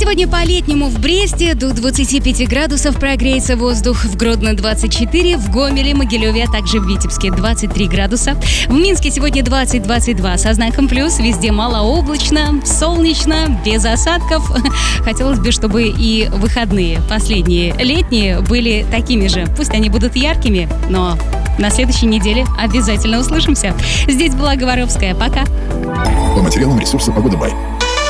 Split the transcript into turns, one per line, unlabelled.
Сегодня по-летнему в Бресте до 25 градусов прогреется воздух, в Гродно 24, в Гомеле, Могилеве, а также в Витебске 23 градуса. В Минске сегодня 20-22 со знаком плюс, везде малооблачно, солнечно, без осадков. Хотелось бы, чтобы и выходные, последние летние, были такими же. Пусть они будут яркими, но на следующей неделе обязательно услышимся. Здесь была Говоровская. Пока.
По материалам ресурса «Погода Бай».